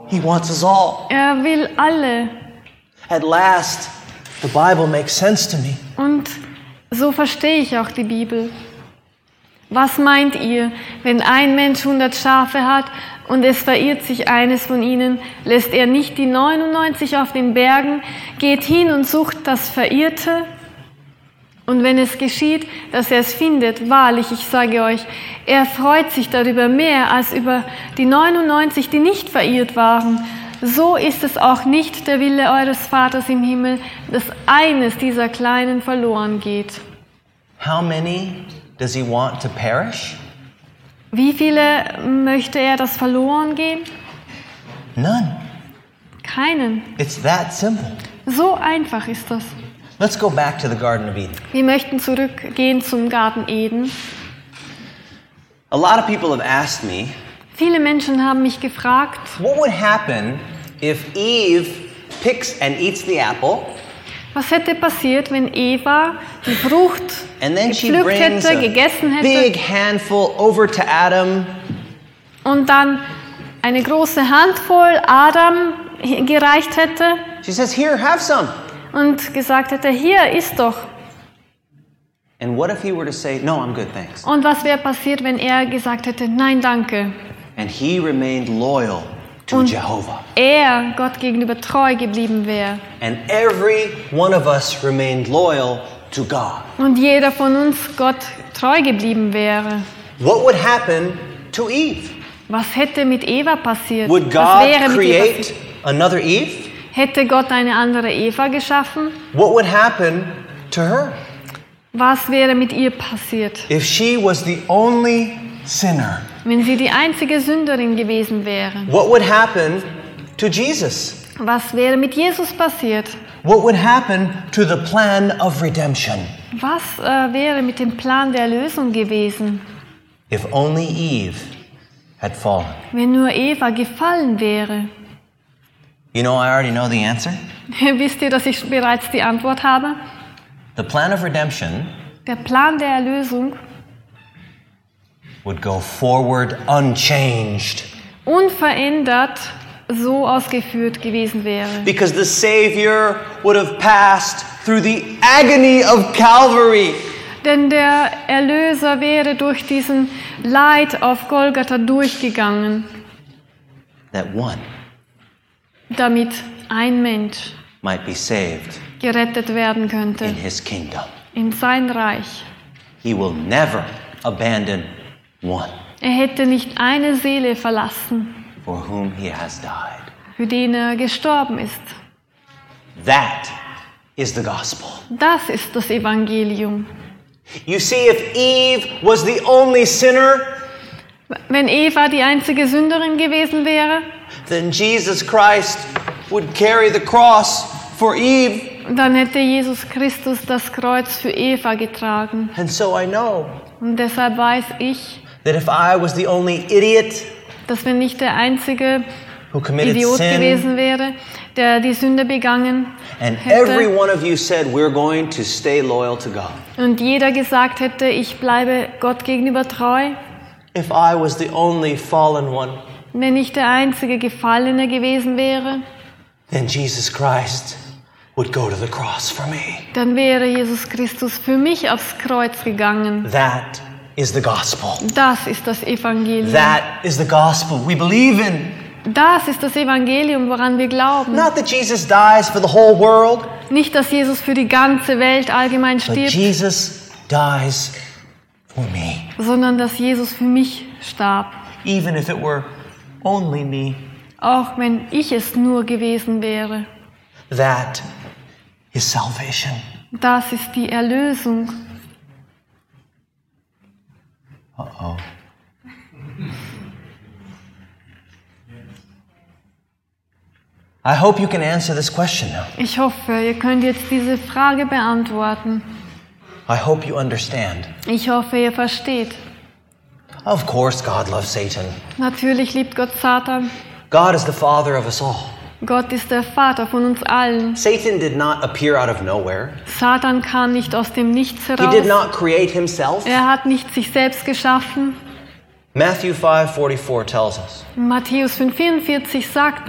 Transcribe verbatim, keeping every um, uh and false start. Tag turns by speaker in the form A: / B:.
A: He wants us all.
B: Er will alle.
A: At last, the Bible makes sense to me.
B: Und so verstehe ich auch die Bibel. Was meint ihr, wenn ein Mensch hundert Schafe hat und es verirrt sich eines von ihnen, lässt er nicht die neunundneunzig auf den Bergen, geht hin und sucht das Verirrte? Und wenn es geschieht, dass er es findet, wahrlich, ich sage euch, er freut sich darüber mehr als über die neunundneunzig, die nicht verirrt waren. So ist es auch nicht der Wille eures Vaters im Himmel, dass eines dieser Kleinen verloren geht.
A: How many does he want to perish?
B: Wie viele möchte er, dass verloren gehen?
A: None.
B: Keinen.
A: It's that simple.
B: So einfach ist das.
A: Let's go back to the Garden of Eden.
B: Wir möchten zurückgehen zum Garten Eden.
A: A lot of people have asked me,
B: Viele Menschen haben mich gefragt,
A: what would happen if Eve picks and eats the apple,
B: was hätte passiert, wenn Eva die Frucht
A: and then she
B: gepflückt
A: brings
B: hätte,
A: a
B: gegessen hätte
A: big handful over to Adam,
B: und dann eine große Handvoll Adam gereicht hätte
A: she says, here, have some.
B: und gesagt hätte, hier, iss doch.
A: And what if he were to say, no, I'm good, thanks.
B: Und was wäre passiert, wenn er gesagt hätte, nein, danke.
A: And he remained loyal to
B: Und
A: Jehovah.
B: er Gott gegenüber treu geblieben wäre.
A: And every one of us remained loyal to God.
B: Und jeder von uns Gott treu geblieben wäre.
A: What would happen to Eve?
B: Was hätte mit Eva passiert?
A: Would
B: Was
A: God
B: wäre mit ihr
A: create
B: passiert?
A: another Eve?
B: Hätte Gott eine andere Eva geschaffen?
A: What would happen to her?
B: Was wäre mit ihr passiert,
A: If she was the only sinner,
B: wenn sie die einzige Sünderin gewesen wäre?
A: what would happen to Jesus?
B: Was wäre mit Jesus passiert?
A: What would happen to the plan of redemption?
B: Was äh, wäre mit dem Plan der Erlösung gewesen,
A: If only Eve had fallen.
B: wenn nur Eva gefallen wäre?
A: You know, I already know the answer.
B: Wisst ihr, dass ich bereits die Antwort habe?
A: The plan of redemption
B: Der Plan der Erlösung
A: would go forward unchanged.
B: unverändert so ausgeführt gewesen wäre.
A: Because the Savior would have passed through the agony of Calvary.
B: Denn der Erlöser wäre durch diesen Leid auf Golgatha durchgegangen,
A: That one
B: damit ein Mensch
A: might be saved
B: gerettet werden könnte
A: in his kingdom.
B: in sein Reich.
A: He will never abandon one
B: Er hätte nicht eine Seele verlassen,
A: for whom he has died.
B: für den er gestorben ist.
A: That is the gospel.
B: Das ist das Evangelium.
A: You see, if Eve was the only sinner,
B: Wenn Eva die einzige Sünderin gewesen wäre,
A: then Jesus Christ would carry the cross for Eve.
B: dann hätte Jesus Christus das Kreuz für Eva getragen.
A: And so I know
B: Und deshalb weiß ich,
A: that if I was the only idiot
B: dass wenn ich der einzige
A: who committed
B: Idiot
A: sin,
B: gewesen wäre, der die Sünde begangen
A: and every
B: hätte
A: one of you said, we're going to stay loyal to God.
B: und jeder gesagt hätte, ich bleibe Gott gegenüber treu,
A: If I was the only fallen one,
B: wenn ich der einzige Gefallene gewesen wäre,
A: then Jesus Christ would go to the cross for me.
B: dann wäre Jesus Christus für mich aufs Kreuz gegangen.
A: That is the gospel.
B: Das ist das Evangelium.
A: That is the gospel we believe in.
B: Das ist das Evangelium, woran wir glauben.
A: Not that Jesus dies for the whole world,
B: Nicht, dass Jesus für die ganze Welt allgemein
A: but
B: stirbt,
A: Jesus dies for me.
B: sondern dass Jesus für mich starb.
A: Even if it were only me.
B: Auch wenn ich es nur gewesen wäre.
A: That is salvation.
B: Das ist die Erlösung.
A: Uh-oh. I hope you can answer this question now.
B: Ich hoffe, ihr könnt jetzt diese Frage beantworten.
A: I hope you understand.
B: Ich hoffe, ihr versteht.
A: Of course God loves Satan.
B: Natürlich liebt Gott Satan.
A: God is the father of us all.
B: Gott ist der Vater von uns allen.
A: Satan did not appear out of nowhere.
B: Satan kam nicht aus dem Nichts
A: He
B: heraus.
A: did not create himself.
B: Er hat nicht sich selbst geschaffen.
A: Matthew five forty-four tells us.
B: Matthäus fünf vierundvierzig sagt